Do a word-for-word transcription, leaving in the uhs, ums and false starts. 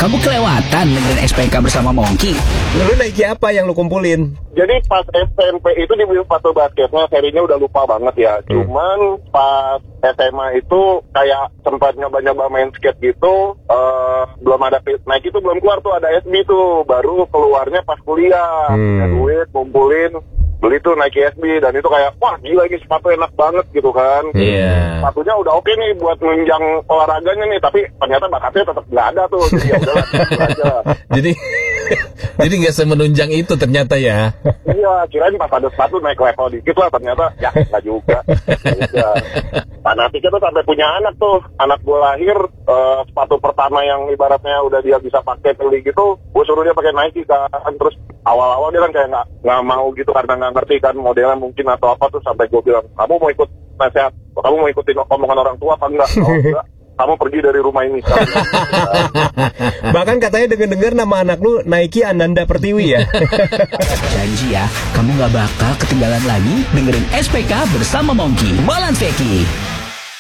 kamu kelewatan dengan S P K bersama Mongki. Lu Nike apa yang lu kumpulin? Jadi pas S M P itu dibeli sepatu basketnya, serinya udah lupa banget ya. Hmm. Cuman pas S M A itu kayak sempat nyoba-nyoba main skate gitu. Uh, belum ada Nike itu belum keluar tuh, ada S B tuh. Baru keluarnya pas kuliah. Hmm. Punya duit, kumpulin, beli tuh Nike S B. Dan itu kayak, wah gila ini sepatu enak banget gitu kan. Iya. Yeah. Sepatunya udah oke nih buat menunjang olahraganya nih. Tapi ternyata bakatnya tetap nggak ada tuh. Jadi ya udahlah, aja. Jadi... Jadi nggak semenunjang itu ternyata ya. Iya, kirain pas ada sepatu naik level dikit lah, ternyata ya nggak juga. Ya, fanatiknya tuh sampai punya anak tuh. Anak gue lahir, uh, sepatu pertama yang ibaratnya udah dia bisa pakai beli gitu, gue suruh dia pakai Nike kan. Terus awal-awal dia kan kayak nggak nggak mau gitu karena nggak ngerti kan modelnya mungkin atau apa, tuh sampai gue bilang, kamu mau ikut nasihat, kamu mau ikutin omongan orang tua apa enggak? Oh, enggak. Kamu pergi dari rumah ini. Bahkan katanya denger-dengar nama anak lu Nike Ananda Pertiwi ya. Janji ya, kamu gak bakal ketinggalan lagi dengerin S P K bersama Mongki. Balance Veki.